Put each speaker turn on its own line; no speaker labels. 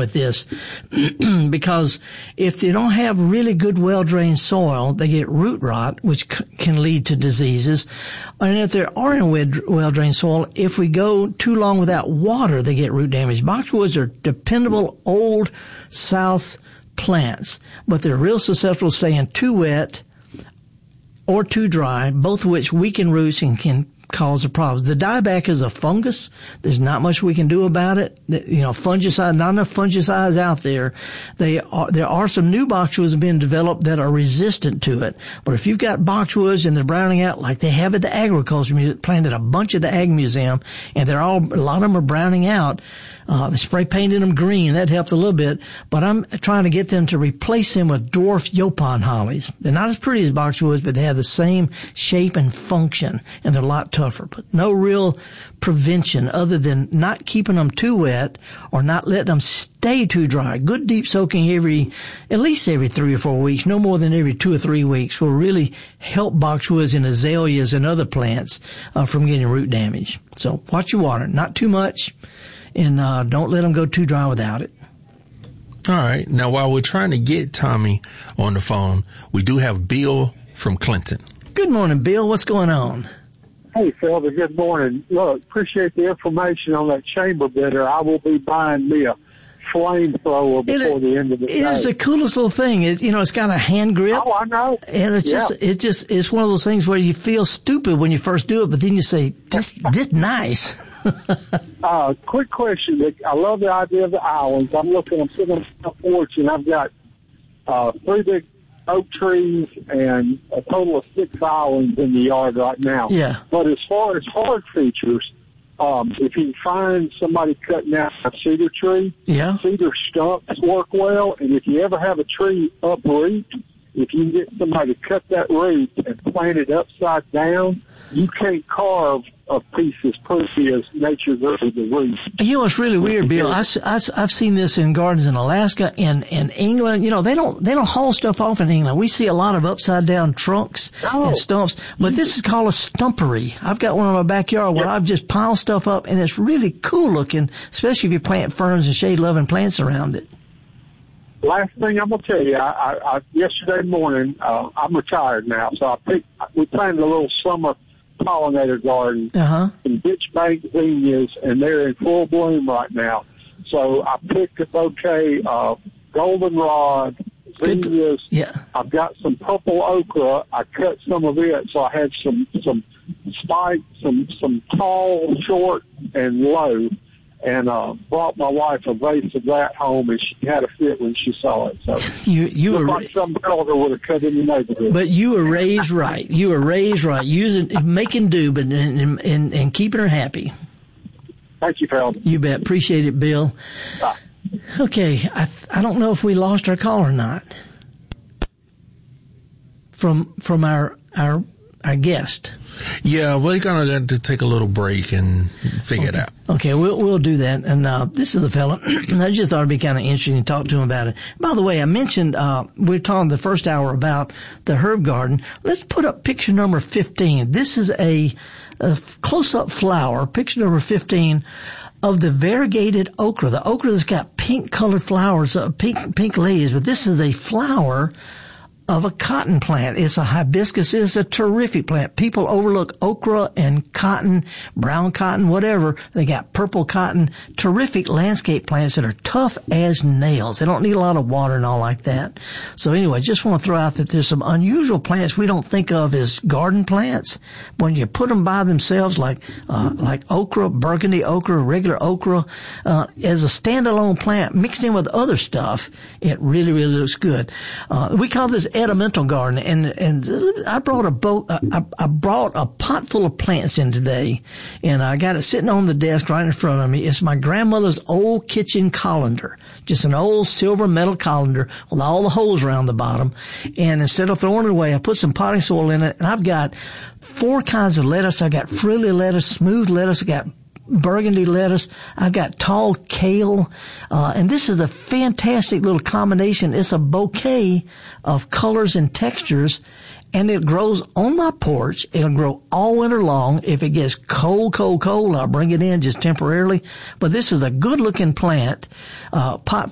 with this because if they don't have really good well-drained soil, they get root rot, which can lead to diseases. And if they are in well-drained soil, if we go too long without water, they get root damage. Boxwoods are dependable old South plants, but they're real susceptible to staying too wet or too dry, both of which weaken roots and can cause the problems. The dieback is a fungus. There's not much we can do about it. Fungicide, not enough fungicides out there. There are some new boxwoods being developed that are resistant to it. But if you've got boxwoods and they're browning out like they have at the Agriculture Museum, planted a bunch at the Ag Museum, and a lot of them are browning out, they spray painted them green. That helped a little bit. But I'm trying to get them to replace them with dwarf Yaupon hollies. They're not as pretty as boxwoods, but they have the same shape and function, and they're a lot tougher. But no real prevention other than not keeping them too wet or not letting them stay too dry. Good deep soaking at least every 3 or 4 weeks, no more than every 2 or 3 weeks, will really help boxwoods and azaleas and other plants from getting root damage. So watch your water, not too much. And don't let them go too dry without it.
All right. Now, while we're trying to get Tommy on the phone, we do have Bill from Clinton.
Good morning, Bill. What's going on?
Hey, Phil. Good morning. Look, appreciate the information on that chamber bitter. I will be buying me a flamethrower before the end of the day.
It is the coolest little thing. It's got a hand grip.
Oh, I know.
And it's one of those things where you feel stupid when you first do it, but then you say, this nice.
Quick question. I love the idea of the islands. I'm sitting on my porch, and I've got 3 big oak trees and a total of 6 islands in the yard right now.
Yeah.
But as far as hard features, if you find somebody cutting down a cedar tree, cedar stumps work well. And if you ever have a tree uproot, if you can get somebody to cut that root and plant it upside down, you can't carve a piece as pretty as nature does the roots.
It's really weird, Bill. I've seen this in gardens in Alaska and England. They don't haul stuff off in England. We see a lot of upside down trunks and stumps, but this is called a stumpery. I've got one in my backyard where I've just piled stuff up, and it's really cool looking, especially if you plant ferns and shade loving plants around it.
Last thing I'm gonna tell you, I yesterday morning, I'm retired now, so we planted a little summer pollinator garden in Ditch Bank zinnias, and they're in full bloom right now. So I picked a bouquet of goldenrod zinnias. Yeah. I've got some purple okra. I cut some of it, so I had some spikes, some tall, short, and low. And brought my wife a vase of that home, and she had a fit when she saw it. So
you were
like some elder would have cut in the neighborhood.
But you were raised right. You were raised right, making do, but and keeping her happy.
Thank you, Phil.
You bet. Appreciate it, Bill.
Bye.
Okay, I don't know if we lost our call or not from our guest.
Yeah, we're going to have to take a little break and figure it out.
Okay, we'll do that. And this is a fella. I just thought it'd be kind of interesting to talk to him about it. By the way, I mentioned we were talking the first hour about the herb garden. Let's put up picture number 15. This is a close-up flower, picture number 15, of the variegated okra. The okra that's got pink-colored flowers, pink leaves, but this is a flower of a cotton plant. It's a hibiscus. It's a terrific plant. People overlook okra and cotton, brown cotton, whatever. They got purple cotton. Terrific landscape plants that are tough as nails. They don't need a lot of water and all like that. So anyway, just want to throw out that there's some unusual plants we don't think of as garden plants. When you put them by themselves, like okra, burgundy okra, regular okra, as a standalone plant mixed in with other stuff, it really, really looks good. We call this ornamental garden, and I brought a pot full of plants in today, and I got it sitting on the desk right in front of me. It's my grandmother's old kitchen colander, just an old silver metal colander with all the holes around the bottom. And instead of throwing it away, I put some potting soil in it, and I've got 4 kinds of lettuce. I got frilly lettuce, smooth lettuce, I got burgundy lettuce, I've got tall kale, and this is a fantastic little combination. It's a bouquet of colors and textures, and it grows on my porch. It'll grow all winter long. If it gets cold, I'll bring it in just temporarily. But this is a good-looking plant, pot